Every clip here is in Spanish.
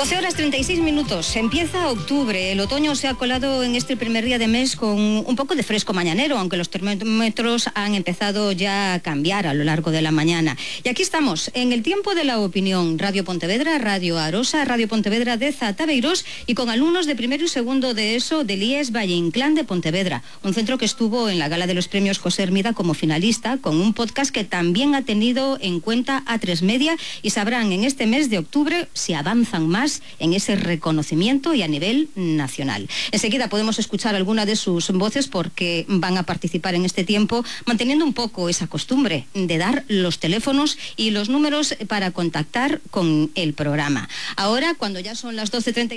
12 horas 36 minutos. Empieza octubre. El otoño se ha colado en este primer día de mes con un poco de fresco mañanero, aunque los termómetros han empezado ya a cambiar a lo largo de la mañana. Y aquí estamos, en el tiempo de la opinión. Radio Pontevedra, Radio Arosa, Radio Pontevedra de Zatabeirós y con alumnos de primero y segundo de ESO del IES Valle Inclán de Pontevedra. Un centro que estuvo en la gala de los premios José Hermida como finalista, con un podcast que también ha tenido en cuenta A3 Media, y sabrán en este mes de octubre si avanzan más en ese reconocimiento y a nivel nacional. Enseguida podemos escuchar alguna de sus voces porque van a participar en este tiempo, manteniendo un poco esa costumbre de dar los teléfonos y los números para contactar con el programa. Ahora, cuando ya son las 12:30,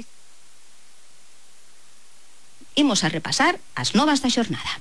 imos a repasar as novas da xornada.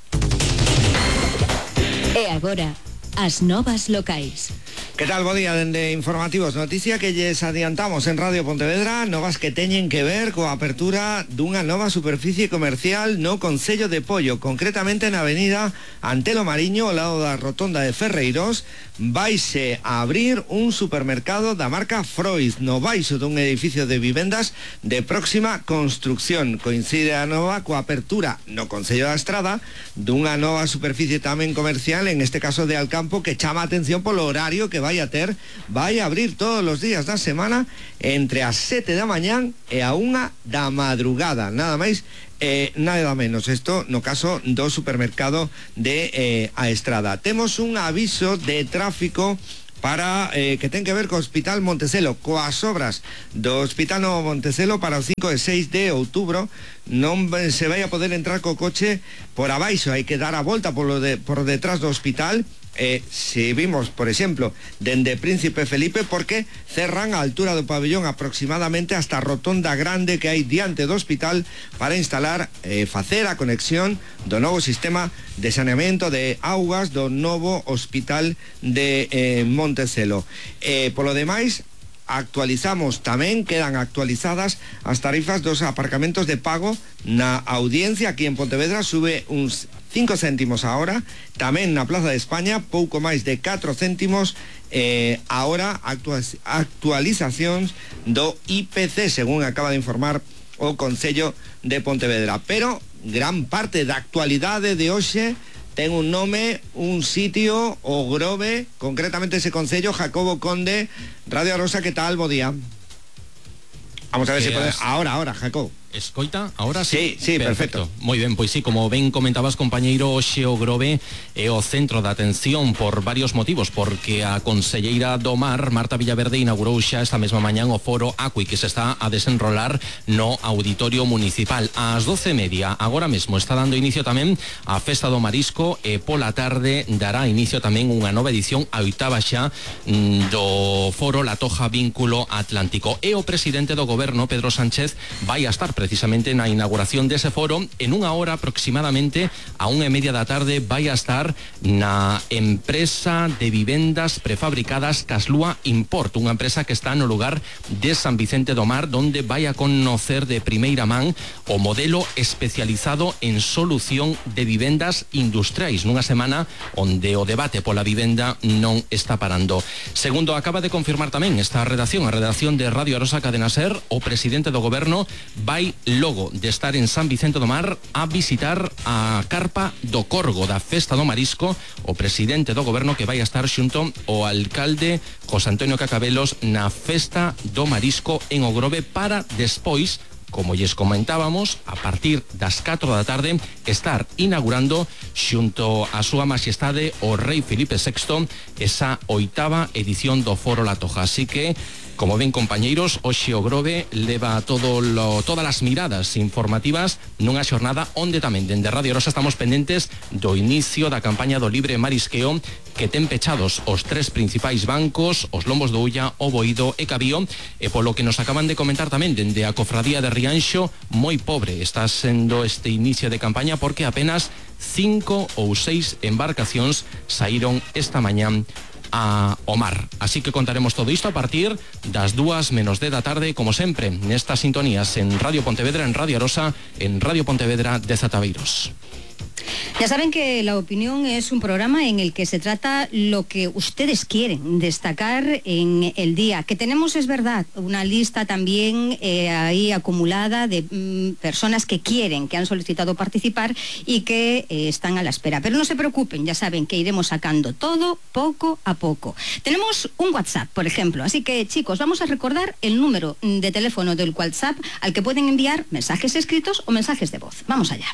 E agora, as novas locais. ¿Qué tal? Bo día, dende Informativos. Noticia que lles adiantamos en Radio Pontevedra, novas que teñen que ver coa apertura dunha nova superficie comercial no Concello de Pollo, concretamente na avenida Antelo Mariño, ao lado da rotonda de Ferreiros. Vaise a abrir un supermercado da marca Freud no baixo dun edificio de vivendas de próxima construcción. Coincide a nova coa apertura no Concello da Estrada dunha nova superficie tamén comercial, en este caso de Alcampo, que chama a atención polo horario que vai a ter. Vai a abrir todos os días da semana entre as 7 da mañán e a 1 da madrugada, nada máis nada menos. Isto no caso do supermercado de a Estrada. Temos un aviso de tráfico para que ten que ver co Hospital Montecelo, coas obras do Hospital Novo Montecelo para o 5 e 6 de outubro. Non se vai a poder entrar co coche por abaixo, hai que dar a volta por detrás do hospital. Si vimos, por exemplo, dende Príncipe Felipe, porque cerran a altura do pabellón aproximadamente hasta a rotonda grande que hai diante do hospital para instalar, facer a conexión do novo sistema de saneamento de augas do novo hospital de Montecelo. Polo demais, actualizamos tamén, quedan actualizadas as tarifas dos aparcamentos de pago na Audiencia aquí en Pontevedra. Sube uns 5 céntimos a hora, tamén na Plaza de España pouco máis de 4 céntimos. Ahora actualizacións do IPC, según acaba de informar o Concello de Pontevedra. Pero gran parte da actualidade de hoxe ten un nome, un sitio, o Grove, concretamente ese concello. Jacobo Conde, Radio Arosa, ¿qué tal? Bo día. Vamos a ver si podemos... Ahora, Jacobo. Escoita, ahora sí. Sí, perfecto. Moi ben, pois sí, como ben comentabas, compañeiro, hoxe o Grove é o centro de atención por varios motivos, porque a conselleira do Mar, Marta Villaverde, inaugurou xa esta mesma mañán o foro Acui, que se está a desenrolar no Auditorio Municipal ás 12:30. Agora mesmo está dando inicio tamén a Festa do Marisco e pola tarde dará inicio tamén unha nova edición, a 8ª xa, do foro La Toja Vínculo Atlántico. E o presidente do goberno, Pedro Sánchez, vai a estar precisamente na inauguración dese foro. En unha hora aproximadamente, a 1:30 da tarde, vai a estar na empresa de vivendas prefabricadas Caslúa Import, unha empresa que está no lugar de San Vicente do Mar, donde vai a conocer de primeira man o modelo especializado en solución de vivendas industriais, nunha semana onde o debate pola vivenda non está parando. Segundo acaba de confirmar tamén esta redacción, a redacción de Radio Arosa Cadena Ser, o presidente do goberno vai logo de estar en San Vicente do Mar a visitar a carpa do Corgo da Festa do Marisco. O presidente do goberno que vai a estar xunto o alcalde José Antonio Cacabelos na Festa do Marisco en o Grove, para despois, como lles comentábamos, a partir das 4 da tarde estar inaugurando xunto a súa majestade o rei Felipe VI esa 8ª edición do Foro La Toja. Así que, como ven, compañeiros, hoxe o Grove leva todas as miradas informativas nunha xornada onde tamén dende Radio Arosa estamos pendentes do inicio da campaña do libre marisqueo, que ten pechados os 3 principais bancos, os Lombos do Ulla, o Boído e Cabío, e polo que nos acaban de comentar tamén dende a cofradía de Rianxo, moi pobre está sendo este inicio de campaña, porque apenas 5 ou 6 embarcacións saíron esta mañán ao mar. Así que contaremos todo isto a partir das 2:10 da tarde, como sempre, nestas sintonías en Radio Pontevedra, en Radio Arosa, en Radio Pontevedra de Zatabeirós. Ya saben que La Opinión es un programa en el que se trata lo que ustedes quieren destacar en el día. Que tenemos, es verdad, una lista también ahí acumulada de personas que quieren, que han solicitado participar y que están a la espera. Pero no se preocupen, ya saben que iremos sacando todo poco a poco. Tenemos un WhatsApp, por ejemplo, así que chicos, vamos a recordar el número de teléfono del WhatsApp al que pueden enviar mensajes escritos o mensajes de voz. Vamos allá.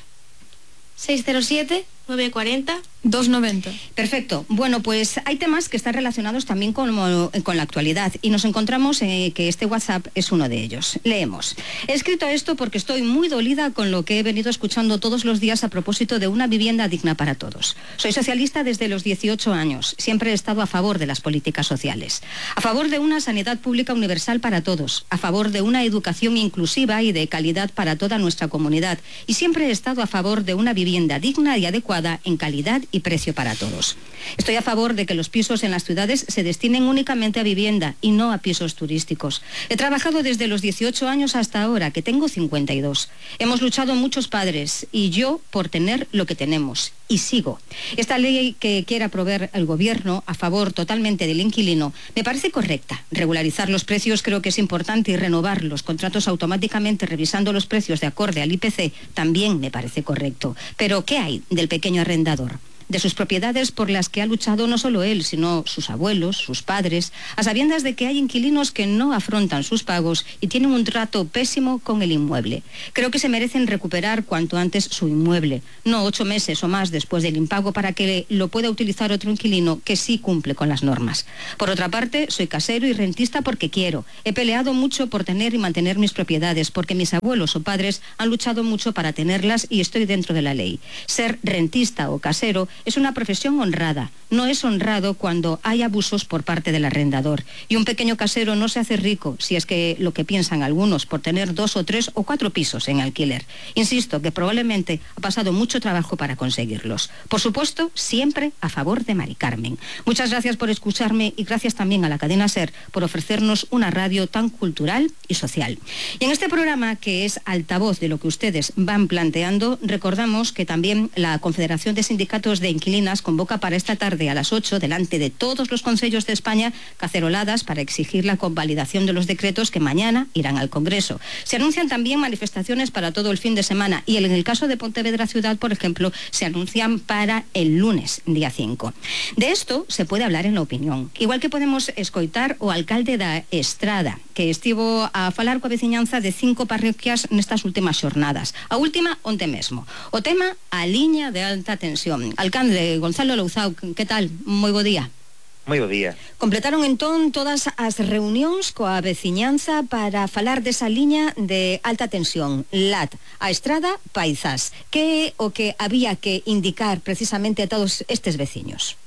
607-940-290. Perfecto. Bueno, pues hay temas que están relacionados también con la actualidad y nos encontramos que este WhatsApp es uno de ellos. Leemos. He escrito esto porque estoy muy dolida con lo que he venido escuchando todos los días a propósito de una vivienda digna para todos. Soy socialista desde los 18 años. Siempre he estado a favor de las políticas sociales. A favor de una sanidad pública universal para todos. A favor de una educación inclusiva y de calidad para toda nuestra comunidad. Y siempre he estado a favor de una vivienda digna y adecuada en calidad y precio para todos. Estoy a favor de que los pisos en las ciudades se destinen únicamente a vivienda y no a pisos turísticos. He trabajado desde los 18 años hasta ahora, que tengo 52. Hemos luchado muchos padres y yo por tener lo que tenemos. Y sigo. Esta ley que quiere aprobar el gobierno a favor totalmente del inquilino me parece correcta. Regularizar los precios creo que es importante y renovar los contratos automáticamente revisando los precios de acorde al IPC también me parece correcto. Pero ¿qué hay del pequeño arrendador? De sus propiedades por las que ha luchado no solo él, sino sus abuelos, sus padres, a sabiendas de que hay inquilinos que no afrontan sus pagos y tienen un trato pésimo con el inmueble. Creo que se merecen recuperar cuanto antes su inmueble, no 8 meses o más después del impago para que lo pueda utilizar otro inquilino que sí cumple con las normas. Por otra parte, soy casero y rentista porque quiero. He peleado mucho por tener y mantener mis propiedades, porque mis abuelos o padres han luchado mucho para tenerlas y estoy dentro de la ley. Ser rentista o casero es una profesión honrada. No es honrado cuando hay abusos por parte del arrendador. Y un pequeño casero no se hace rico, si es que lo que piensan algunos, por tener 2 o 3 o 4 pisos en alquiler. Insisto que probablemente ha pasado mucho trabajo para conseguirlos. Por supuesto, siempre a favor de Mari Carmen. Muchas gracias por escucharme y gracias también a la cadena SER por ofrecernos una radio tan cultural y social. Y en este programa, que es altavoz de lo que ustedes van planteando, recordamos que también la Confederación de Sindicatos de Inquilinas convoca para esta tarde a las 8, delante de todos los concellos de España, caceroladas para exigir la convalidación de los decretos que mañana irán al Congreso. Se anuncian también manifestaciones para todo el fin de semana y en el caso de Pontevedra Ciudad, por ejemplo, se anuncian para el lunes, día 5. De esto se puede hablar en La Opinión. Igual que podemos escoitar o alcalde da Estrada, que estivo a falar coa veciñanza de 5 parroquias nestas últimas xornadas. A última, onte mesmo. O tema, a liña de alta tensión. Alcalde Gonzalo Louzao, que tal? Moi bo día. Moi bo día. Completaron entón todas as reunións coa veciñanza para falar desa liña de alta tensión, LAT, a Estrada, Paizás. Que é o que había que indicar precisamente a todos estes veciños?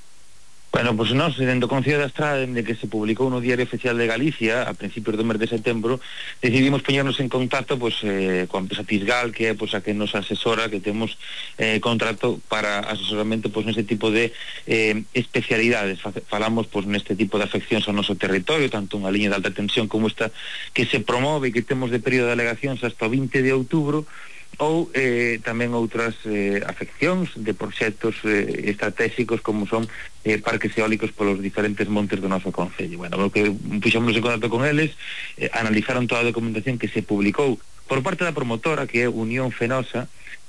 Bueno, pois nós, dentro do Concello da Estrada, dende que se publicou no Diario Oficial de Galicia a principios do mes de setembro, decidimos poñernos en contacto coa empresa Tisgal, que é a que nos asesora, que temos contrato para asesoramento neste tipo de especialidades. Falamos neste tipo de afeccións ao noso territorio, tanto unha liña de alta tensión como esta que se promove e que temos de período de alegacións hasta o 20 de outubro, ou tamén outras afeccións de proxectos estratégicos como son parques eólicos polos diferentes montes do noso concello. Bueno, o que puxamos en contacto con eles, analizaron toda a documentación que se publicou por parte da promotora, que é Unión Fenosa,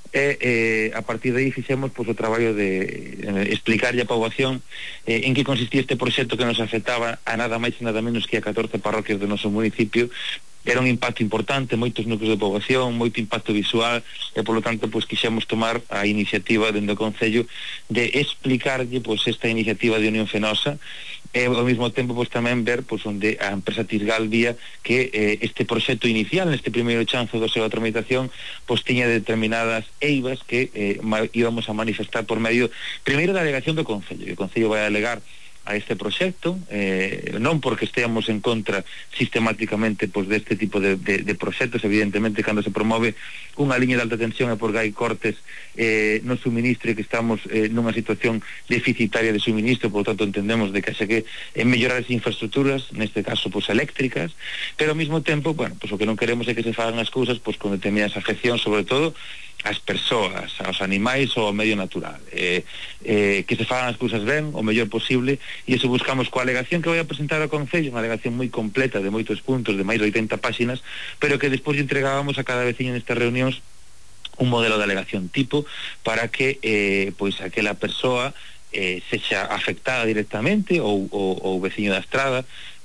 e a partir de aí fixemos o traballo de explicarlle a poboación en que consistía este proxecto que nos afectaba a nada máis e nada menos que a 14 parroquias do noso municipio. Era un impacto importante, moitos núcleos de poboación, moito impacto visual, e polo tanto quixemos tomar a iniciativa dentro do Concello de explicarlle esta iniciativa de Unión Fenosa e ao mesmo tempo tamén ver onde a empresa Tisgal vía que este proxecto inicial, neste primeiro chanzo do seu tramitación, tiña determinadas eivas que íbamos a manifestar por medio primeiro da alegación do Concello. O Concello vai alegar a este proxecto, non porque esteamos en contra sistemáticamente deste tipo de proxectos. Evidentemente, cando se promove unha liña de alta tensión é porque hai cortes no suministro e que estamos nunha situación deficitaria de suministro, por tanto entendemos de que xa que mellorar as infraestructuras, neste caso eléctricas, pero ao mesmo tempo, o que non queremos é que se fagan as cousas con determinadas afeccións, sobre todo ás persoas, aos animais ou ao medio natural, que se fagan as cousas ben o mellor posible, e iso buscamos coa alegación que vai a presentar ao Concello, unha alegación moi completa de moitos puntos, de máis de 80 páxinas, pero que despois entregábamos a cada veciño nestas reunións un modelo de alegación tipo para que pois aquela persoa sexa afectada directamente ou veciño da estrada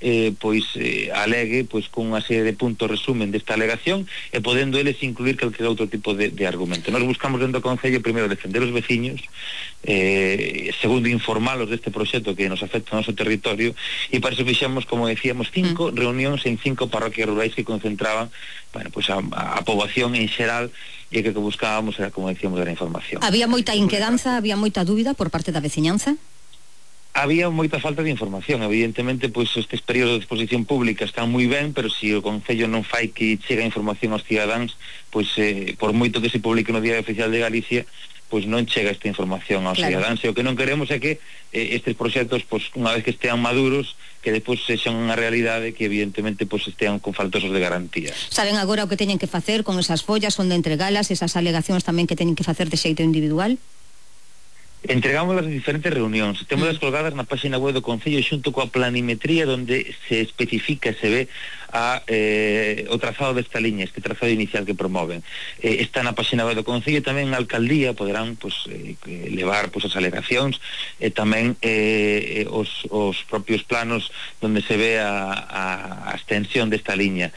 alegue pois con unha serie de puntos resumen desta alegación e podendo eles incluir calquer outro tipo de argumento. Nós buscamos dentro do Concello primeiro defender os veciños, segundo informalos deste proxecto que nos afecta ao noso territorio, e para iso fixemos, como decíamos, 5 reunións en 5 parroquias rurais que concentraban a poboación en xeral, e que buscábamos era, como decíamos, era información. Había moita inquedanza, había moita dúbida por parte da veciñanza? Había moita falta de información, evidentemente, pois estes períodos de exposición pública están moi ben, pero se o Concello non fai que chega a información aos cidadáns, pois por moito que se publique no Diario Oficial de Galicia, pois non chega esta información aos cidadáns, e o que non queremos é que estes proxectos, pois unha vez que estean maduros, que depois sexan unha realidade que evidentemente pois estean con faltosos de garantía. Saben agora o que teñen que facer con esas follas, onde entregalas, esas alegacións tamén que teñen que facer de xeito individual? Entregamos as diferentes reunións, temos as colgadas na página web do Concello xunto coa planimetría onde se especifica, se ve o trazado desta liña, este trazado inicial que promoven. Está na página web do Concello, tamén na alcaldía poderán levar as alegacións, e tamén os propios planos onde se ve a extensión desta liña.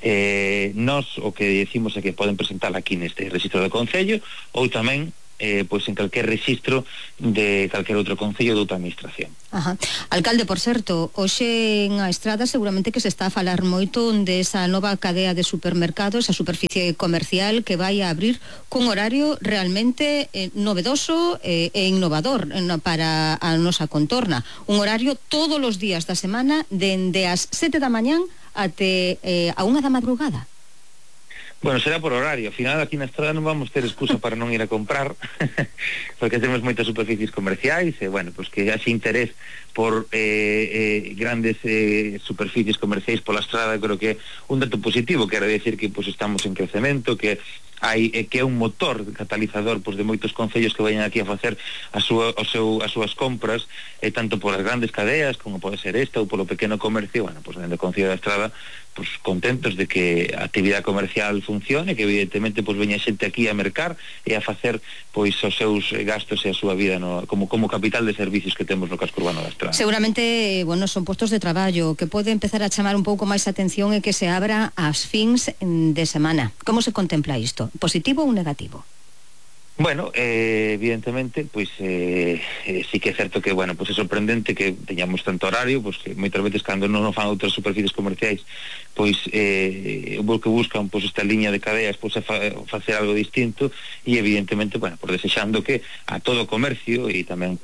Nós o que decimos é que poden presentar aquí neste registro do Concello, ou tamén pois en calquer registro de calquer outro concello de outra administración. Ajá. Alcalde, por certo, hoxe en a Estrada seguramente que se está a falar moito de esa nova cadea de supermercados, esa superficie comercial que vai a abrir cun horario realmente novedoso e innovador para a nosa contorna. Un horario todos os días da semana, dende as 7 da mañán até a 1 da madrugada. Bueno, será por horario. Ao final aquí na Estrada non vamos ter excusa para non ir a comprar porque temos moitas superficies comerciais e, bueno, pues que haxe interés por grandes superficies comerciais pola Estrada, creo que un dato positivo, quero decir que pues estamos en crecemento, que é un motor catalizador de moitos concellos que vayan aquí a facer as súas compras, tanto por as grandes cadeas como pode ser esta, ou polo pequeno comercio. Bueno, pues dentro do Concello da Estrada contentos de que a actividade comercial funcione, que evidentemente veña xente aquí a mercar e a facer os seus gastos e a súa vida como capital de servicios que temos no casco urbano da Estrada. Seguramente, son postos de traballo que pode empezar a chamar un pouco máis a atención e que se abra ás fins de semana. Como se contempla isto? Positivo ou negativo? Bueno, evidentemente, sí que é certo que, é sorprendente que teñamos tanto horario, que moitas veces cando non fan outras superficies comerciais, o que buscan, esta liña de cadeas, facer algo distinto, e evidentemente, desexando que a todo o comercio, e tamén,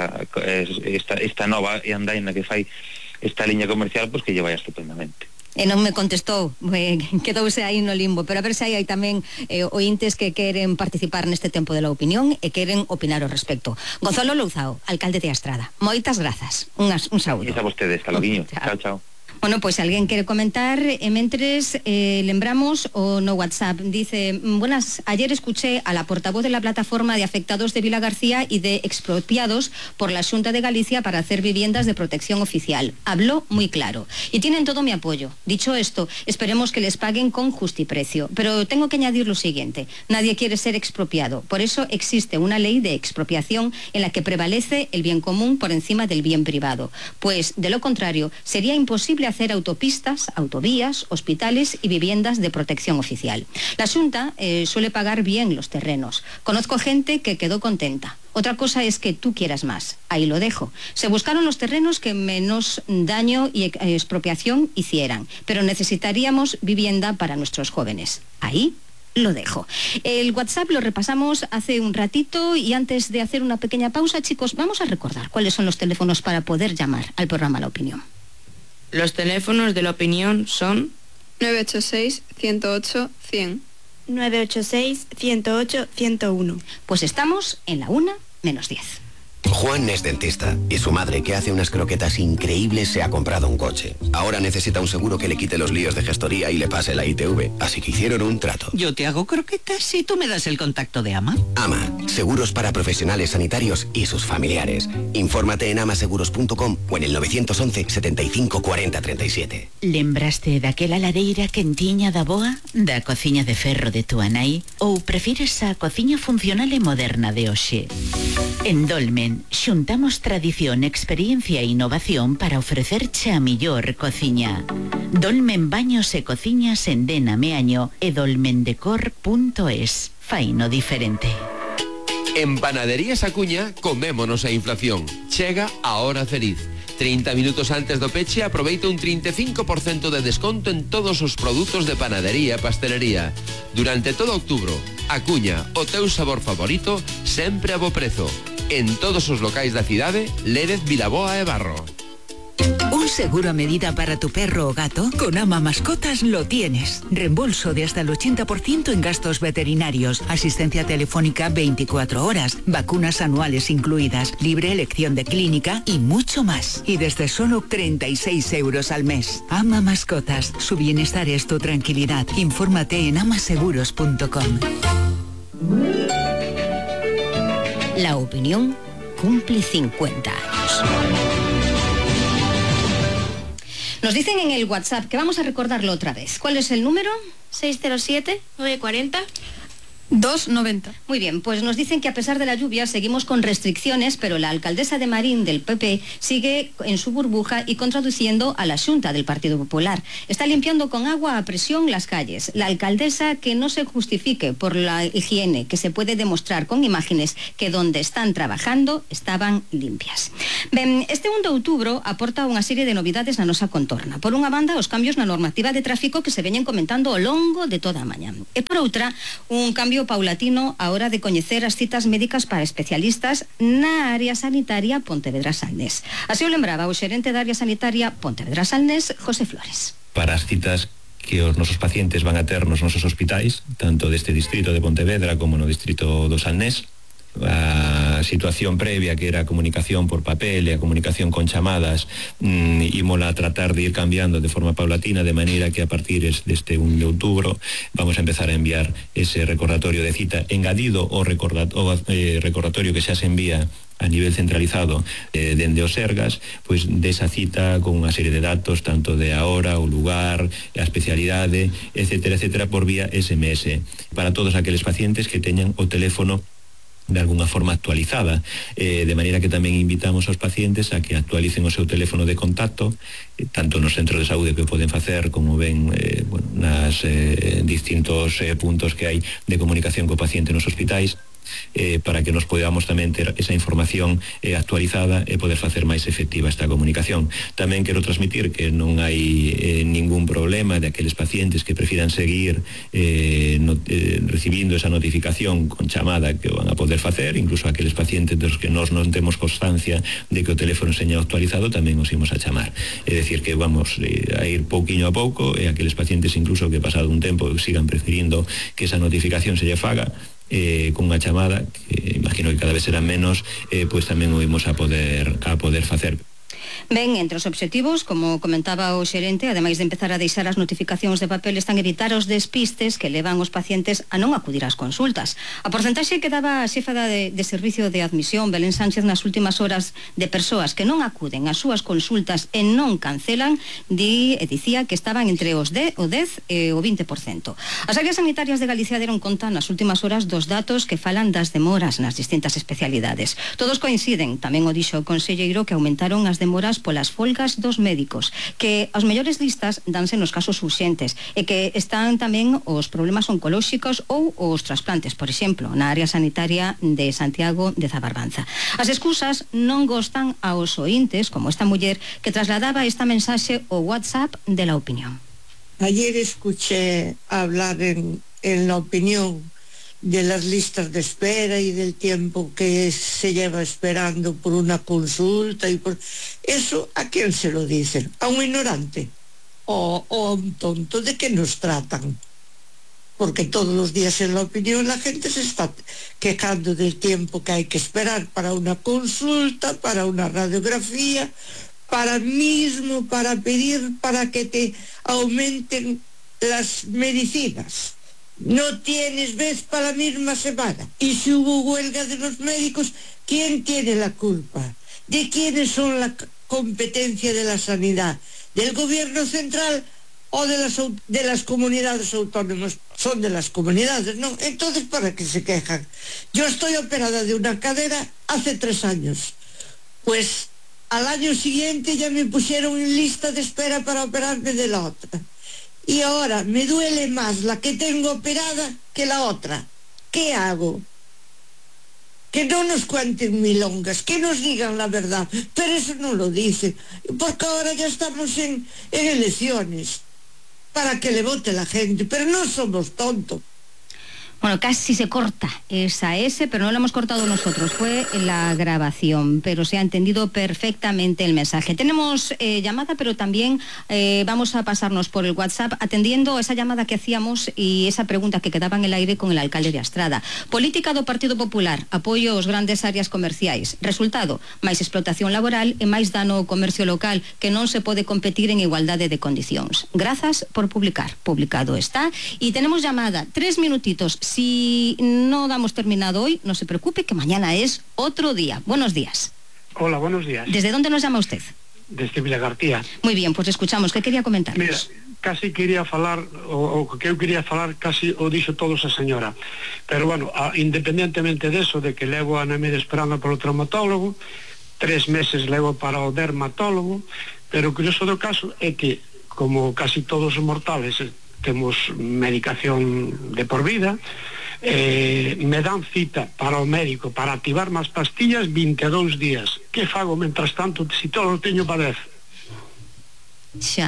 esta nova andaina que fai esta liña comercial, que lle vai estupendamente. E non me contestou, quedouse aí no limbo, pero a ver se hai tamén ointes que queren participar neste tempo de la opinión e queren opinar ao respecto. Gonzalo Louzao, alcalde de Estrada, moitas grazas, un saúdo. E a vostedes, Caloguiño. Chao, chao. Bueno, pois alguén quere comentar, mentres lembramos o no WhatsApp, dice: buenas, ayer escuché a la portavoz de la plataforma de afectados de Vila García y de expropiados por la Xunta de Galicia para hacer viviendas de protección oficial. Habló muy claro y tienen todo mi apoyo. Dicho esto, esperemos que les paguen con justiprecio, pero tengo que añadir lo siguiente: nadie quiere ser expropiado, por eso existe una ley de expropiación en la que prevalece el bien común por encima del bien privado, pues de lo contrario sería imposible hacer autopistas, autovías, hospitales y viviendas de protección oficial. La Xunta suele pagar bien los terrenos. Conozco gente que quedó contenta. Otra cosa es que tú quieras más. Ahí lo dejo. Se buscaron los terrenos que menos daño y expropiación hicieran, pero necesitaríamos vivienda para nuestros jóvenes. Ahí lo dejo. El WhatsApp lo repasamos hace un ratito y antes de hacer una pequeña pausa, chicos, vamos a recordar cuáles son los teléfonos para poder llamar al programa La Opinión. Los teléfonos de La Opinión son 986-108-100. 986-108-101. Pues estamos en la 1 menos 10. Juan es dentista y su madre, que hace unas croquetas increíbles, se ha comprado un coche. Ahora necesita un seguro que le quite los líos de gestoría y le pase la ITV, así que hicieron un trato. Yo te hago croquetas y tú me das el contacto de AMA. AMA, seguros para profesionales sanitarios y sus familiares. Infórmate en amaseguros.com o en el 911 75 40 37. Lembraste daquela lareira quentiña da boa, da cociña de ferro de túa nai, ou prefires a cociña funcional e moderna de hoxe? En Dolmen, xuntamos tradición, experiencia e innovación para ofrecerche a millor cociña. Dolmen Baños e Cociñas en Dena Meaño e dolmendecor.es. Faino diferente. En Panaderías Acuña comémonos a inflación. Chega a hora feliz. 30 minutos antes do peche aproveita un 35% de desconto en todos os produtos de panadería e pastelería. Durante todo outubro, Acuña, o teu sabor favorito, sempre a bo prezo. En todos os locais da cidade, Lérez, Vilaboa e Barro. Un seguro a medida para tu perro o gato, con Ama Mascotas lo tienes. Reembolso de hasta el 80% en gastos veterinarios, asistencia telefónica 24 horas, vacunas anuales incluidas, libre elección de clínica y mucho más. Y desde solo 36 euros al mes. Ama Mascotas, su bienestar es tu tranquilidad. Infórmate en amaseguros.com. La opinión cumple 50 años. Nos dicen en el WhatsApp que vamos a recordarlo otra vez. ¿Cuál es el número? 607-940. 290. Muy bien, pues nos dicen que a pesar de la lluvia seguimos con restricciones, pero la alcaldesa de Marín del PP sigue en su burbuja y contraduciendo a la Xunta del Partido Popular. Está limpiando con agua a presión las calles. La alcaldesa que no se justifique por la higiene, que se puede demostrar con imágenes que donde están trabajando estaban limpias. Ben, este 1 de outubro aporta unha serie de novidades na nosa contorna. Por unha banda, os cambios na normativa de tráfico que se veñen comentando ao longo de toda a mañá. E por outra, un cambio paulatino a hora de coñecer as citas médicas para especialistas na área sanitaria Pontevedra-Salnés. Así o lembraba o xerente da área sanitaria Pontevedra-Salnés, José Flores. Para as citas que os nosos pacientes van a ter nos nosos hospitais, tanto deste distrito de Pontevedra como no distrito do Salnés, a situación previa que era a comunicación por papel e a comunicación con chamadas, ímola a tratar de ir cambiando de forma paulatina, de maneira que a partir deste 1 de outubro vamos a empezar a enviar ese recordatorio de cita engadido ao recordatorio que xa se envía a nivel centralizado dende os Sergas, pois desa cita con unha serie de datos, tanto de a hora, o lugar, a especialidade, etcétera, etcétera, por vía SMS, para todos aqueles pacientes que teñan o teléfono de alguna forma actualizada, de maneira que tamén invitamos aos pacientes a que actualicen o seu teléfono de contacto, tanto nos centros de saúde que o poden facer, como ven nas distintos puntos que hai de comunicación co paciente nos hospitais, para que nos podamos tamén ter esa información actualizada e poder facer máis efectiva esta comunicación. Tamén quero transmitir que non hai ningún problema de aqueles pacientes que prefiran seguir recibindo esa notificación con chamada, que o van a poder facer, incluso aqueles pacientes dos que nós non temos constancia de que o teléfono seña actualizado, tamén os imos a chamar. É dicir que vamos a ir pouquiño a pouco, e aqueles pacientes incluso que pasado un tempo sigan preferindo que esa notificación se lle faga con unha chamada, que imagino que cada vez serán menos, pois tamén o imos a poder facer. Ben, entre os obxectivos, como comentaba o xerente, ademais de empezar a deixar as notificacións de papel, están evitar os despistes que levan os pacientes a non acudir ás consultas. A porcentaxe que daba a xefa de servicio de admisión, Belén Sánchez, nas últimas horas de persoas que non acuden ás súas consultas e non cancelan, dicía que estaban entre o 10 e o 20%. As áreas sanitarias de Galicia deron conta nas últimas horas dos datos que falan das demoras nas distintas especialidades. Todos coinciden, tamén o dixo o conselleiro, que aumentaron as demoras polas folgas dos médicos, que as mellores listas danse nos casos urxentes e que están tamén os problemas oncolóxicos ou os trasplantes, por exemplo, na área sanitaria de Santiago de Zabarbanza. As excusas non gostan aos oíntes, como esta muller que trasladaba esta mensaxe ao WhatsApp de La Opinión. Ayer escuché hablar en La Opinión de las listas de espera y del tiempo que se lleva esperando por una consulta y por eso, ¿a quién se lo dicen? ¿A un ignorante? ¿O a un tonto? ¿De qué nos tratan? porque todos los días en La Opinión la gente se está quejando del tiempo que hay que esperar para una consulta, para una radiografía, para pedir para que te aumenten las medicinas. No tienes vez para la misma semana. Y si hubo huelga de los médicos, ¿quién tiene la culpa? ¿De quiénes son la competencia de la sanidad? ¿Del gobierno central o de las comunidades autónomas? Son de las comunidades, ¿no? Entonces, ¿para qué se quejan? Yo estoy operada de una cadera hace 3 años. Pues al año siguiente ya me pusieron en lista de espera para operarme de la otra. Y ahora me duele más la que tengo operada que la otra. ¿Qué hago? Que no nos cuenten milongas, que nos digan la verdad, pero eso no lo dicen, porque ahora ya estamos en elecciones, para que le vote la gente, pero no somos tontos. Bueno, casi se corta esa S, pero no la hemos cortado nosotros, fue la grabación, pero se ha entendido perfectamente el mensaje. Tenemos llamada, pero también vamos a pasarnos por el WhatsApp atendiendo esa llamada que hacíamos y esa pregunta que quedaba en el aire con el alcalde de Astrada. Política do Partido Popular, apoio aos grandes áreas comerciais. Resultado, máis explotación laboral e máis dano ao comercio local, que non se pode competir en igualdade de condicións. Grazas por publicar. Publicado está. Y tenemos llamada, 3 minutitos. Si no damos terminado hoy, no se preocupe, que mañana es otro día. Buenos días. Hola, buenos días. ¿Desde dónde nos llama usted? Desde Vilagarcía. Muy bien, pues escuchamos. ¿Qué quería comentarnos? Mira, casi quería falar, o que eu quería falar, casi o dixo todo esa señora. Pero bueno, independientemente de eso, de que levo a Nemede esperando polo traumatólogo, 3 meses levo para o dermatólogo, pero o curioso do caso é que, como casi todos os mortales, temos medicación de por vida, me dan cita para o médico para activar máis pastillas 22 días. Que fago mentras tanto se todo o teño para 10? Xa.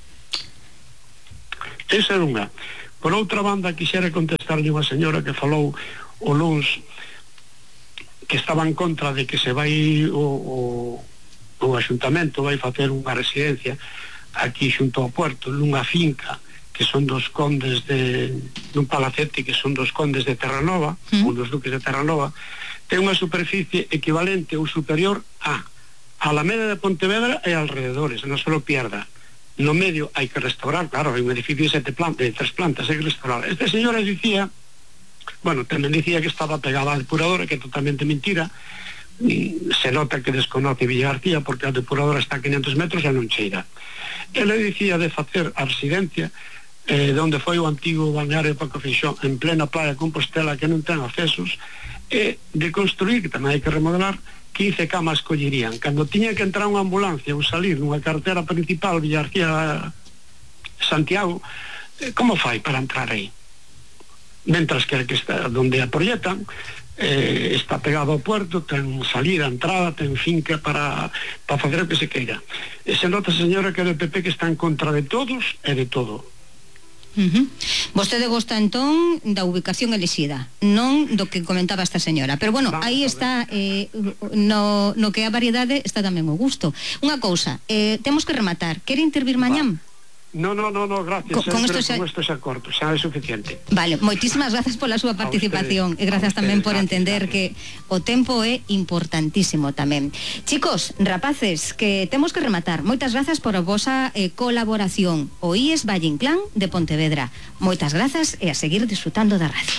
Esa é unha. Por outra banda, quixera contestarlle unha señora que falou o luns que estaba en contra de que se vai o Axuntamento vai facer unha residencia aquí xunto ao puerto, nunha finca que son dos condes dun palacete que son dos condes de Terranova, ou dos duques de Terranova, ten unha superficie equivalente ou superior a Alameda de Pontevedra e alrededores, non se lo pierda. No medio hai que restaurar, claro, hai un edificio de 3 plantas, hai que restaurar. Este señor dicía, bueno, tamén dicía que estaba pegada á depuradora, que é totalmente mentira. Se nota que desconoce Villa García porque a depuradora está a 500 metros e non cheira. Ele dicía de facer a residencia onde foi o antigo balneario de Paco Feixó, en plena playa Compostela, que non ten accesos, e de construir, que tamén hai que remodelar, 15 camas collerían. Cando tiña que entrar unha ambulancia ou salir nunha carretera principal Villa García Santiago, como fai para entrar aí? Mentras que está onde a proyectan, está pegado ao puerto, ten salida, entrada, ten finca para facer o que se queira. E se nota, señora, que é do PP que está en contra de todos e de todo. Vostede gosta entón da ubicación elixida, non do que comentaba esta señora, pero bueno, aí está no que é a variedade está tamén o gusto. Unha cousa, temos que rematar. Quere intervir mañán? No, gracias. Con isto xa corto, xa é suficiente. Vale, moitísimas grazas pola súa participación e grazas tamén por entender que o tempo é importantísimo tamén. Chicos, rapaces, que temos que rematar. Moitas grazas por a vosa colaboración. O IES Valle Inclán de Pontevedra. Moitas grazas e a seguir disfrutando da radio.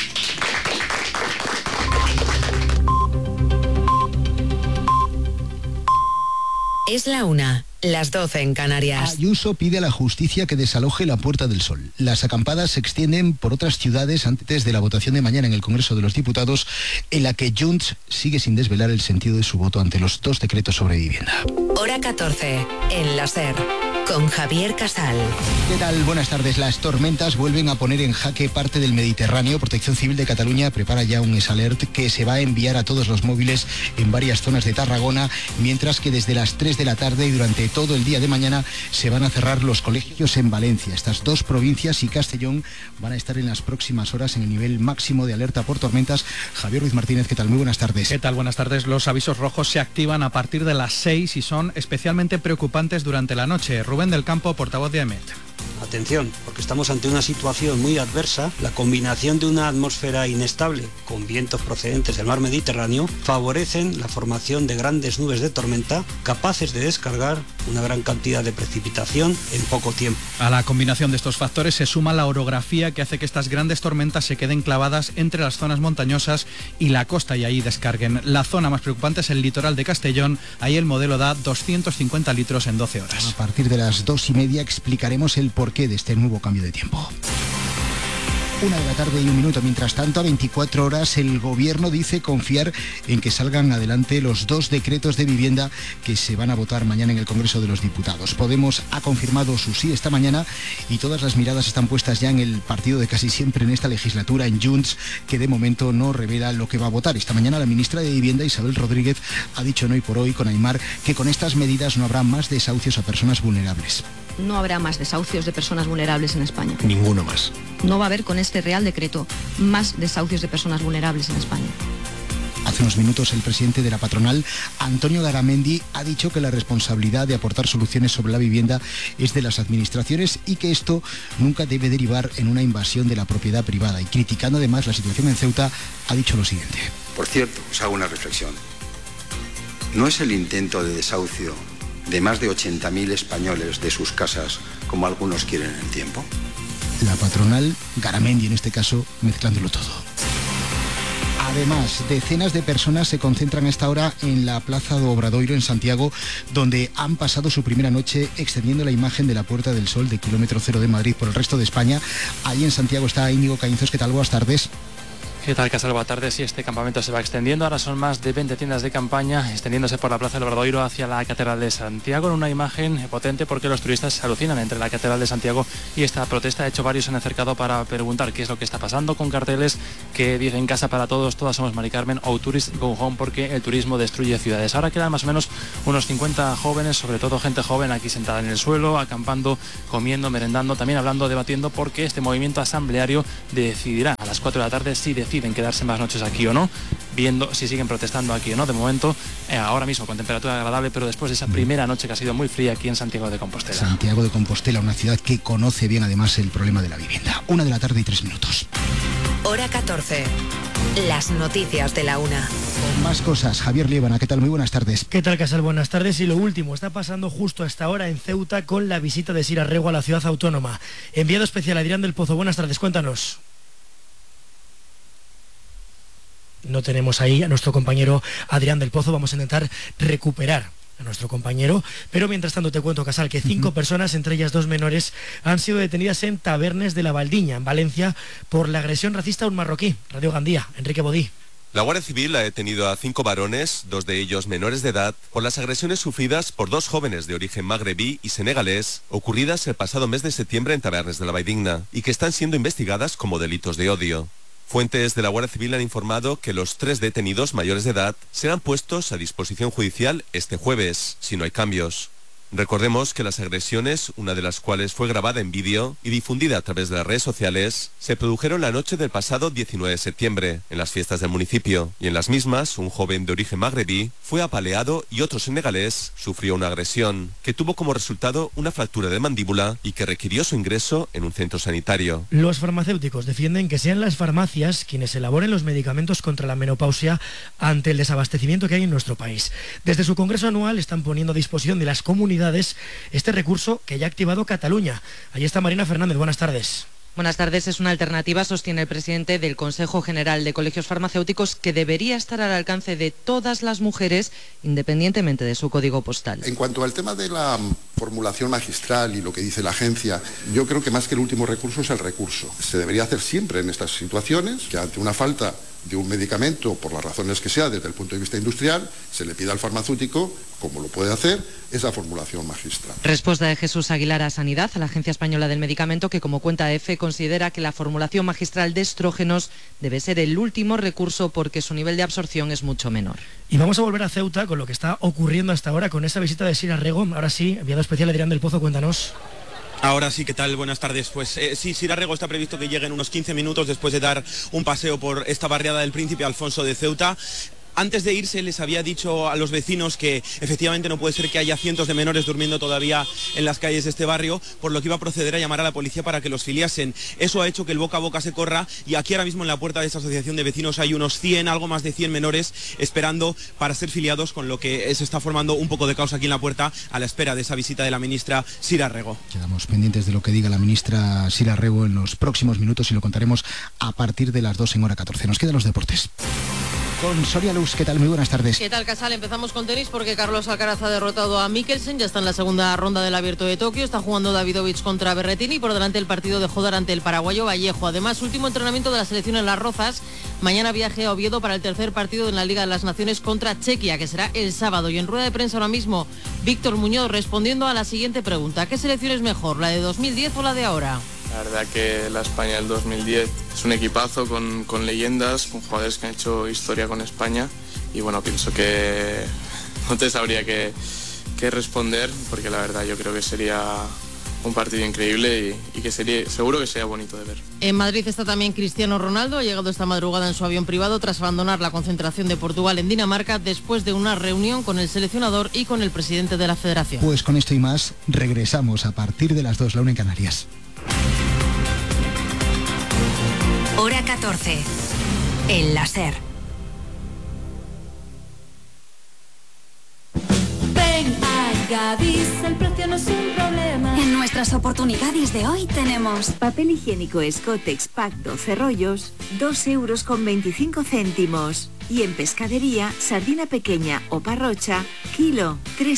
Es la 1, las 12 en Canarias. Ayuso pide a la justicia que desaloje la Puerta del Sol. Las acampadas se extienden por otras ciudades antes de la votación de mañana en el Congreso de los Diputados, en la que Junts sigue sin desvelar el sentido de su voto ante los 2 decretos sobre vivienda. Hora 14, en la SER, con Javier Casal. ¿Qué tal? Buenas tardes. Las tormentas vuelven a poner en jaque parte del Mediterráneo. Protección Civil de Cataluña prepara ya un S-Alert que se va a enviar a todos los móviles en varias zonas de Tarragona, mientras que desde las 3 de la tarde y durante todo el día de mañana se van a cerrar los colegios en Valencia. Estas 2 provincias y Castellón van a estar en las próximas horas en el nivel máximo de alerta por tormentas. Javier Ruiz Martínez, ¿qué tal? Muy buenas tardes. ¿Qué tal? Buenas tardes. Los avisos rojos se activan a partir de las 6 y son especialmente preocupantes durante la noche. Rubén del Campo, portavoz de AEMET. atención, porque estamos ante una situación muy adversa. La combinación de una atmósfera inestable con vientos procedentes del mar Mediterráneo favorecen la formación de grandes nubes de tormenta capaces de descargar una gran cantidad de precipitación en poco tiempo. A la combinación de estos factores se suma la orografía que hace que estas grandes tormentas se queden clavadas entre las zonas montañosas y la costa y ahí descarguen. La zona más preocupante es el litoral de Castellón. Ahí el modelo da 250 litros en 12 horas. A partir de las 2:30 explicaremos el porqué de este nuevo cambio de tiempo. 1:01 p.m. Mientras tanto, a 24 horas, el Gobierno dice confiar en que salgan adelante los 2 decretos de vivienda que se van a votar mañana en el Congreso de los Diputados. Podemos ha confirmado su sí esta mañana y todas las miradas están puestas ya en el partido de casi siempre en esta legislatura, en Junts, que de momento no revela lo que va a votar. Esta mañana la ministra de Vivienda, Isabel Rodríguez, ha dicho en Hoy por Hoy con Aimar que con estas medidas no habrá más desahucios a personas vulnerables. No habrá más desahucios de personas vulnerables en España. Ninguno más. No va a haber con este Real Decreto más desahucios de personas vulnerables en España. Hace unos minutos el presidente de la patronal, Antonio Garamendi, ha dicho que la responsabilidad de aportar soluciones sobre la vivienda es de las administraciones y que esto nunca debe derivar en una invasión de la propiedad privada. Y criticando además la situación en Ceuta, ha dicho lo siguiente. Por cierto, os hago una reflexión. ¿No es el intento de desahucio de más de 80.000 españoles de sus casas, como algunos quieren en el tiempo? La patronal, Garamendi en este caso, mezclándolo todo. Además, decenas de personas se concentran a esta hora en la Plaza do Obradoiro en Santiago, donde han pasado su primera noche extendiendo la imagen de la Puerta del Sol de kilómetro cero de Madrid por el resto de España. Allí en Santiago está Íñigo Caínzos. ¿Qué tal? Buenas tardes. ¿Qué tal, Casal? Buenas tardes. Sí, este campamento se va extendiendo. Ahora son más de 20 tiendas de campaña extendiéndose por la Plaza del Obradoiro hacia la Catedral de Santiago, en una imagen potente porque los turistas se alucinan entre la Catedral de Santiago y esta protesta. De hecho, varios se han acercado para preguntar qué es lo que está pasando, con carteles que dicen casa para todos, todas somos Mari Carmen, o Tourist Go Home, porque el turismo destruye ciudades. Ahora quedan más o menos unos 50 jóvenes, sobre todo gente joven, aquí sentada en el suelo, acampando, comiendo, merendando, también hablando, debatiendo, porque este movimiento asambleario decidirá a las 4 de la tarde si deciden quedarse más noches aquí o no, viendo si siguen protestando aquí o no. De momento, ahora mismo con temperatura agradable, pero después de esa primera noche que ha sido muy fría aquí en Santiago de Compostela. Santiago de Compostela, una ciudad que conoce bien además el problema de la vivienda. 1:03 p.m. Hora 14. Las noticias de la 1. Con más cosas, Javier Liébana, ¿qué tal? Muy buenas tardes. ¿Qué tal, Casal? Buenas tardes. Y lo último está pasando justo a esta hora en Ceuta con la visita de Sira Rego a la ciudad autónoma. Enviado especial Adrián del Pozo. Buenas tardes, cuéntanos. No tenemos ahí a nuestro compañero Adrián del Pozo. Vamos a intentar recuperar a nuestro compañero, pero mientras tanto te cuento, Casal, que 5 personas, entre ellas 2 menores, han sido detenidas en Tabernes de la Valdiña, en Valencia, por la agresión racista a un marroquí. Radio Gandía, Enrique Bodí. La Guardia Civil ha detenido a 5 varones, 2 de ellos menores de edad, por las agresiones sufridas por 2 jóvenes de origen magrebí y senegalés, ocurridas el pasado mes de septiembre en Tabernes de la Valdiña, y que están siendo investigadas como delitos de odio. Fuentes de la Guardia Civil han informado que los 3 detenidos mayores de edad serán puestos a disposición judicial este jueves, si no hay cambios. Recordemos que las agresiones, una de las cuales fue grabada en vídeo y difundida a través de las redes sociales, se produjeron la noche del pasado 19 de septiembre, en las fiestas del municipio, y en las mismas, un joven de origen magrebí fue apaleado y otro senegalés sufrió una agresión, que tuvo como resultado una fractura de mandíbula y que requirió su ingreso en un centro sanitario. Los farmacéuticos defienden que sean las farmacias quienes elaboren los medicamentos contra la menopausia ante el desabastecimiento que hay en nuestro país. Desde su congreso anual están poniendo a disposición de las comunidades este recurso que ya ha activado Cataluña. Allí está Marina Fernández, buenas tardes. Buenas tardes. Es una alternativa, sostiene el presidente del Consejo General de Colegios Farmacéuticos, que debería estar al alcance de todas las mujeres, independientemente de su código postal. En cuanto al tema de la formulación magistral y lo que dice la agencia, yo creo que más que el último recurso es el recurso. Se debería hacer siempre en estas situaciones, que ante una falta de un medicamento, por las razones que sea, desde el punto de vista industrial, se le pida al farmacéutico, como lo puede hacer, esa formulación magistral. Respuesta de Jesús Aguilar a Sanidad, a la Agencia Española del Medicamento, que como cuenta EFE, considera que la formulación magistral de estrógenos debe ser el último recurso porque su nivel de absorción es mucho menor. Y vamos a volver a Ceuta con lo que está ocurriendo hasta ahora con esa visita de Sira Rego. Ahora sí, enviado especial Adrián del Pozo, cuéntanos. Ahora sí, ¿qué tal? Buenas tardes. Pues sí, Sira Rego está previsto que llegue en unos 15 minutos después de dar un paseo por esta barriada del Príncipe Alfonso de Ceuta. Antes de irse les había dicho a los vecinos que efectivamente no puede ser que haya cientos de menores durmiendo todavía en las calles de este barrio, por lo que iba a proceder a llamar a la policía para que los filiasen. Eso ha hecho que el boca a boca se corra y aquí ahora mismo en la puerta de esta asociación de vecinos hay unos 100, algo más de 100 menores esperando para ser filiados, con lo que se está formando un poco de caos aquí en la puerta a la espera de esa visita de la ministra Sira Rego. Quedamos pendientes de lo que diga la ministra Sira Rego en los próximos minutos y lo contaremos a partir de las 2 en hora 14. Nos quedan los deportes. Con Soria Luz, ¿qué tal? Muy buenas tardes. ¿Qué tal, Casal? Empezamos con tenis porque Carlos Alcaraz ha derrotado a Mikkelsen, ya está en la segunda ronda del Abierto de Tokio, está jugando Davidovich contra Berrettini y por delante el partido de Jodar ante el paraguayo Vallejo. Además, último entrenamiento de la selección en Las Rozas, mañana viaje a Oviedo para el tercer partido en la Liga de las Naciones contra Chequia, que será el sábado. Y en rueda de prensa ahora mismo, Víctor Muñoz respondiendo a la siguiente pregunta: ¿qué selección es mejor, la de 2010 o la de ahora? La verdad que la España del 2010 es un equipazo con leyendas, con jugadores que han hecho historia con España y bueno, pienso que no te sabría qué responder, porque la verdad yo creo que sería un partido increíble y que seguro que sería bonito de ver. En Madrid está también Cristiano Ronaldo, ha llegado esta madrugada en su avión privado tras abandonar la concentración de Portugal en Dinamarca después de una reunión con el seleccionador y con el presidente de la federación. Pues con esto y más regresamos a partir de las 2, la 1 en Canarias. Hora 14. En la SER. Ven a Gadis, el precio no es un problema. En nuestras oportunidades de hoy tenemos papel higiénico Escotex Pack 12 rollos, 2,25 €. Y en pescadería, sardina pequeña o parrocha, kilo,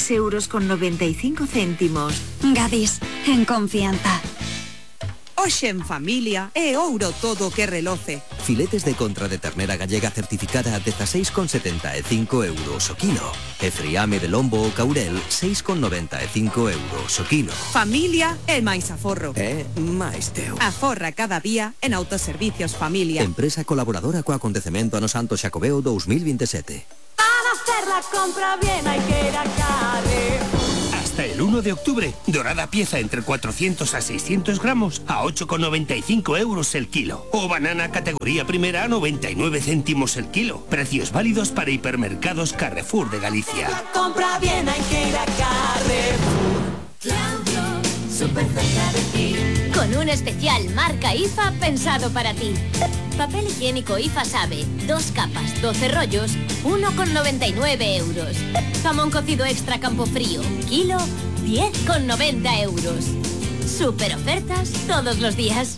3,95 €. Gadis, en confianza. Hoxe en familia é ouro todo que reloce. Filetes de contra de ternera gallega certificada a 16,75 € o kilo. E friame de lombo ou caurel, 6,95 € o kilo. Familia é máis aforro. É máis teu. Aforra cada día en Autoservicios Familia. Empresa colaboradora co acontecemento Ano Santo Xacobeo 2027. Para hacer la compra bien hay que ir a Carre. Hasta el 1 de octubre, dorada pieza entre 400 a 600 gramos a 8,95 € el kilo. O banana categoría primera a 99 céntimos el kilo. Precios válidos para hipermercados Carrefour de Galicia. La compra bien hay que ir a Carrefour. Claudio, súper cerca de ti. Con un especial marca IFA pensado para ti. Papel higiénico IFA Sabe, 2 capas, 12 rollos, 1,99 €. Jamón cocido extra Campofrío, kilo, 10,90 €. Super ofertas todos los días.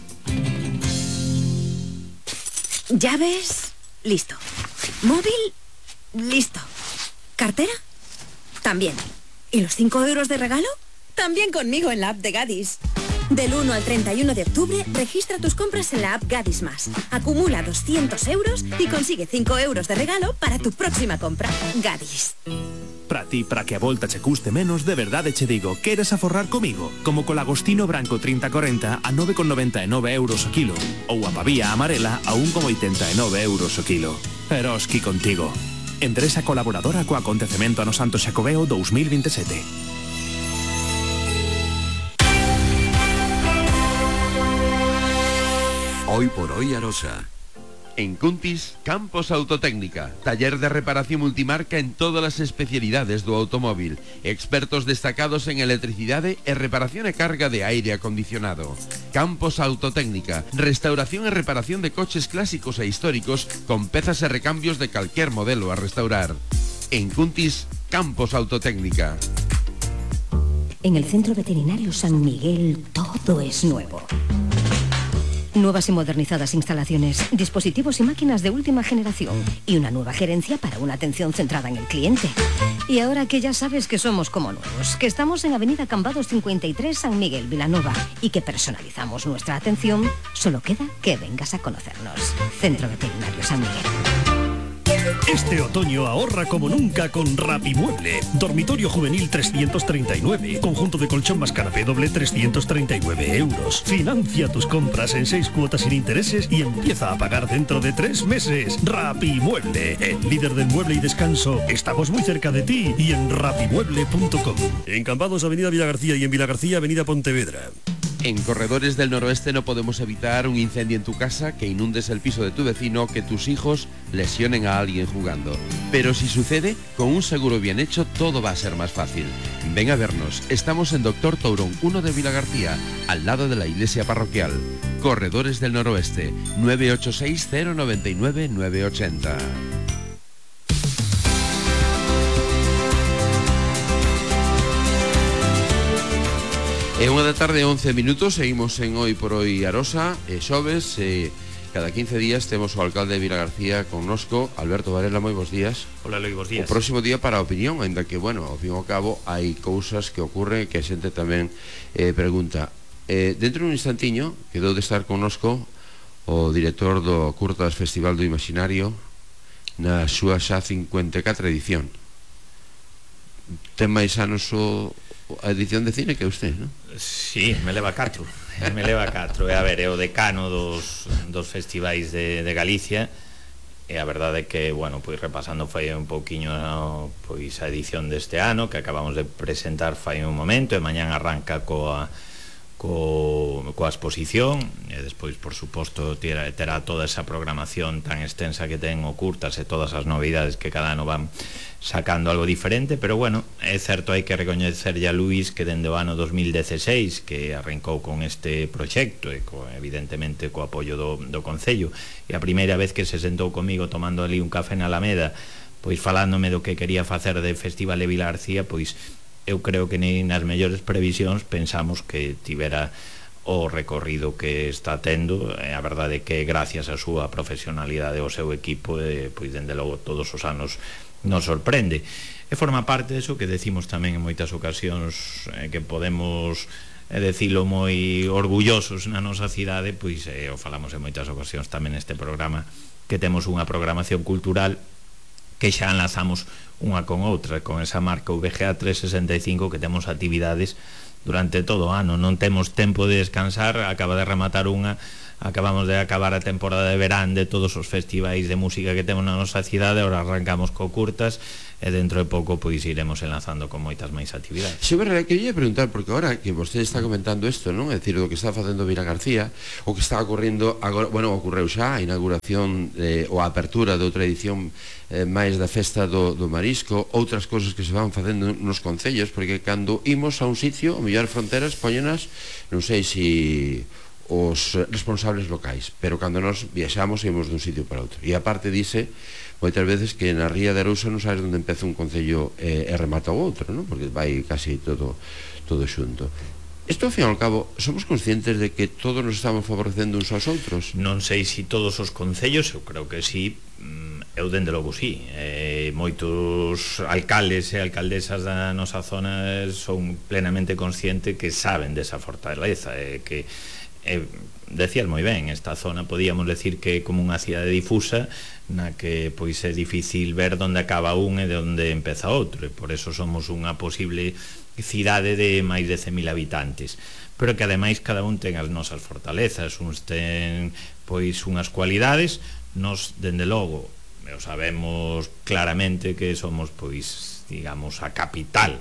Llaves, listo. Móvil, listo. ¿Cartera? También. ¿Y los 5 € de regalo? También conmigo en la app de Gadis. Del 1 al 31 de octubre, registra tus compras en la app Gadis Más. Acumula 200 € y consigue 5 € de regalo para tu próxima compra. Gadis. Para ti, para que a volta che custe menos, de verdade che digo, queres aforrar comigo? Como co lagostino branco 30-40 a 9,99 € o kilo. Ou a pavía amarela a 1,89 € o kilo. Eroski contigo. Empresa colaboradora co acontecemento Ano Santo Xacobeo 2027. Hoy por hoy Arosa. En Cuntis, Campos Autotécnica, taller de reparación multimarca en todas as especialidades do automóvil, expertos destacados en electricidade e reparación e carga de aire acondicionado. Campos Autotécnica, restauración e reparación de coches clásicos e históricos con pezas e recambios de calquer modelo a restaurar. En Cuntis, Campos Autotécnica. En el Centro Veterinario San Miguel todo es nuevo. Nuevas y modernizadas instalaciones, dispositivos y máquinas de última generación y una nueva gerencia para una atención centrada en el cliente. Y ahora que ya sabes que somos como nuevos, que estamos en Avenida Cambados 53 San Miguel, Vilanova y que personalizamos nuestra atención, solo queda que vengas a conocernos. Centro Veterinario San Miguel. Este otoño ahorra como nunca con Rapimueble. Dormitorio juvenil 339. Conjunto de colchón más canapé doble 339 €. Financia tus compras en 6 cuotas sin intereses y empieza a pagar dentro de 3 meses. Rapimueble, el líder del mueble y descanso. Estamos muy cerca de ti y en rapimueble.com. En Cambados, Avenida Villagarcía y en Villagarcía, Avenida Pontevedra. En Corredores del Noroeste no podemos evitar un incendio en tu casa, que inundes el piso de tu vecino, que tus hijos lesionen a alguien jugando. Pero si sucede, con un seguro bien hecho todo va a ser más fácil. Ven a vernos, estamos en Doctor Tourón 1 de Vilagarcía, al lado de la iglesia parroquial. Corredores del Noroeste, 986 099 980. É unha da tarde, 11 minutos, seguimos en Hoy por Hoy Arosa, xoves, cada 15 días temos o alcalde de Vilagarcía connosco, Alberto Varela, moi bons días. Hola, Loi, bons días. O próximo día para a opinión, ainda que, bueno, ao fin e ao cabo, hai cousas que ocorren que a xente tamén pregunta. Dentro dun instantiño, quedou de estar connosco o director do Curtas Festival do Imaginario na súa xa 54 edición. Ten máis anos a edición de cine que usted, non? Sí, me leva 4. Me leva 4. E a ver, é o decano dos festivais de Galicia. E a verdade é que, bueno, pois repasando fai un pouquiño pois a edición deste ano que acabamos de presentar fai un momento, e mañán arranca coa exposición, e despois, por suposto, terá toda esa programación tan extensa que ten o Curtas e todas as novidades que cada ano van sacando algo diferente. Pero bueno, é certo, hai que recoñecerlle a Luís que dende o ano 2016 que arrancou con este proxecto e evidentemente co apoio do Concello, e a primeira vez que se sentou comigo tomando ali un café na Alameda, pois falándome do que quería facer de Festival de Vilagarcía, pois eu creo que nin nas mellores previsións pensamos que tivera o recorrido que está tendo. A verdade é que gracias á súa profesionalidade ao seu equipo, pois dende logo todos os anos nos sorprende, e forma parte deso que decimos tamén en moitas ocasións, que podemos decilo moi orgullosos na nosa cidade, pois o falamos en moitas ocasións tamén neste programa, que temos unha programación cultural que xa enlazamos unha con outra, con esa marca VGA 365, que temos actividades durante todo o ano, non temos tempo de descansar. Acaba de rematar acabamos de acabar a temporada de verán de todos os festivais de música que temos na nosa cidade, ahora arrancamos co Curtas, e dentro de pouco pois iremos enlazando con moitas máis actividades. Sí, verdade, quería preguntar, porque agora que vostede está comentando isto, non? É dicir, o que está facendo Vilagarcía, o que está ocorrendo agora, bueno, ocorreu xa a inauguración ou a apertura de outra edición máis da festa do marisco, outras cousas que se van facendo nos concellos, porque cando imos a un sitio, o mellor fronteras poñenas, non sei se os responsables locais, pero cando nos viaxamos imos dun sitio para outro, e aparte dice moitas veces que na Ría de Arousa non sabes onde empeza un concello e remata o outro, non? Porque vai casi todo xunto. Isto, ao fin e ao cabo, somos conscientes de que todos nos estamos favorecendo uns aos outros? Non sei se todos os concellos, eu creo que sí, eu dende logo sí. Moitos alcaldes e alcaldesas da nosa zona son plenamente conscientes que saben desa fortaleza, que decías moi ben, esta zona podíamos decir que é como unha cidade difusa na que pois é difícil ver onde acaba un e de onde empeza outro, e por eso somos unha posible cidade de máis de 100.000 habitantes, pero que ademais cada un ten as nosas fortalezas, uns ten pois unhas cualidades. Nos, dende logo, sabemos claramente que somos pois, digamos, a capital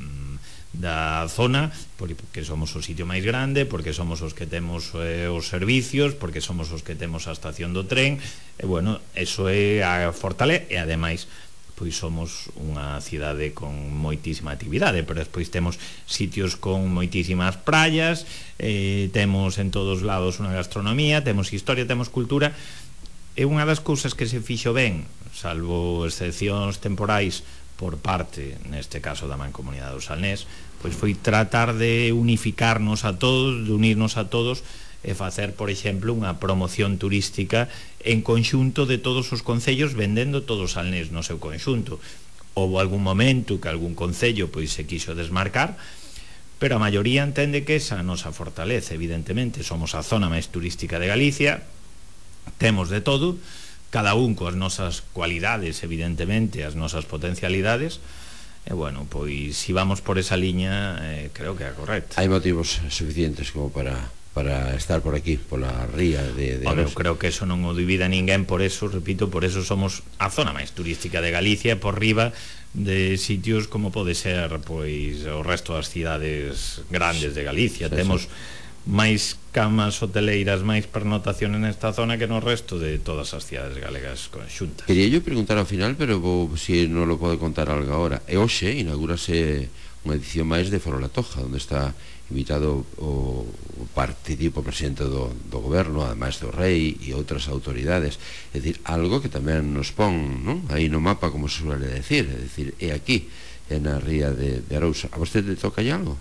da zona, porque somos o sitio máis grande, porque somos os que temos os servicios, porque somos os que temos a estación do tren, e bueno, eso é a fortaleza, e ademais pois somos unha cidade con moitísima actividade, pero despois temos sitios con moitísimas praias, temos en todos lados unha gastronomía, temos historia, temos cultura, e unha das cousas que se fixo ben, salvo excepcións temporais por parte, neste caso da Mancomunidade do Salnés, pois foi tratar de unificarnos a todos, de unirnos a todos e facer, por exemplo, unha promoción turística en conxunto de todos os concellos, vendendo todo o Salnés no seu conxunto. Houve algún momento que algún concello pois se quixo desmarcar, pero a maioría entende que esa a nosa fortaleza, evidentemente, somos a zona máis turística de Galicia, temos de todo, cada un coas nosas cualidades, evidentemente, as nosas potencialidades, e bueno, pois se vamos por esa liña, creo que é correcto. Hai motivos suficientes como para estar por aquí, pola ría de Arosa. Eu creo que eso non o divida ninguén, por eso, repito, por eso somos a zona máis turística de Galicia, por riba de sitios como pode ser pois o resto das cidades grandes de Galicia. Temos máis camas hoteleiras, máis pernotaciones nesta zona que no resto de todas as cidades galegas conxuntas. Quería yo preguntar ao final, pero si non lo pode contar algo agora. E hoxe inaugúrase unha edición máis de Foro La Toja, onde está invitado o participo presidente do goberno, ademais do rei e outras autoridades. É dicir, algo que tamén nos pon, non? Aí no mapa, como se suele decir, é dicir, é aquí, é na ría de Arousa. A vostede toca aí algo?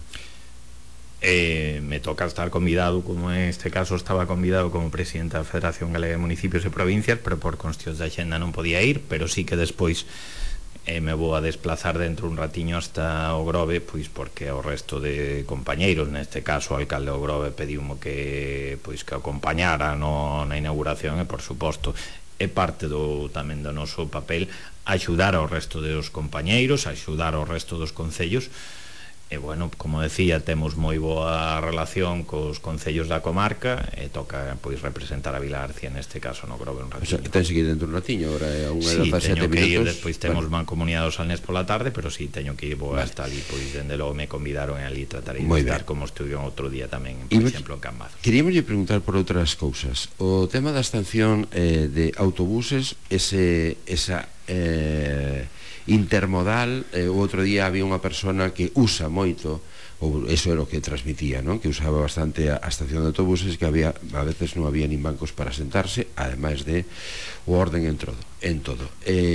Me toca estar convidado, como en este caso estaba convidado como presidente da Federación Galega de Municipios e Provincias, pero por cuestións de axenda non podía ir, pero sí que despois me vou a desplazar dentro un ratiño hasta o Grove, pois porque o resto de compañeiros, neste caso o alcalde do Grove pediumo que o acompañara na inauguración, e por suposto é parte tamén do noso papel axudar ao resto dos compañeiros, axudar ao resto dos concellos. E bueno, como decía, temos moi boa relación cos concellos da comarca e toca representar a Vila García neste caso no Grove un ratiño. O sea, tense que ir dentro un ratiño, agora é a 1:17 minutos. Sí, teño que ir, despois temos mancomunidade do Salnés pola tarde, pero sí, teño que ir hasta ali, pois dende logo me convidaron e ali tratarei de estar como estuvieron outro día tamén, por exemplo, en Cambados. Queríamos preguntar por outras cousas. O tema da estación de autobuses, esa intermodal, o outro día había unha persona que usa moito, ou eso era o que transmitía, non? Que usaba bastante a estación de autobuses, que había, a veces non había nin bancos para sentarse, ademais de o orden en todo.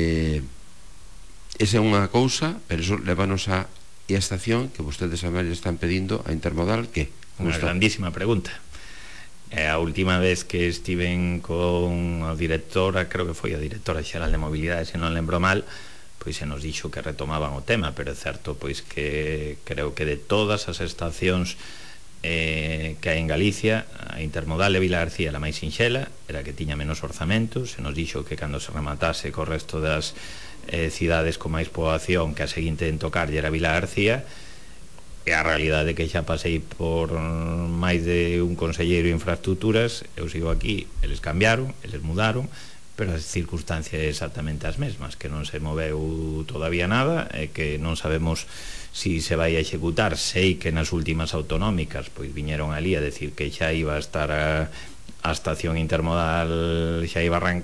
Esa é unha cousa, pero eso levanos a estación que vostedes a máis están pedindo, a intermodal, que? Unha grandísima pregunta. A última vez que estiven con a directora, creo que foi a directora xeral de mobilidade, se non lembro mal, pois se nos dixo que retomaban o tema, pero é certo pois que creo que de todas as estacións que hai en Galicia, a intermodal de Vila García era máis sinxela, era que tiña menos orzamentos. Se nos dixo que cando se rematase co resto das cidades con máis poboación, que a seguinte en tocar era Vila García. E a realidade é que xa pasei por máis de un conselleiro de infraestructuras, eu sigo aquí, eles cambiaron, eles mudaron, pero as circunstancias exactamente as mesmas, que non se moveu todavía nada, e que non sabemos si se vai a executar. Sei que nas últimas autonómicas pois viñeron ali a decir que xa iba a estar a estación intermodal, xa iba a arrancar.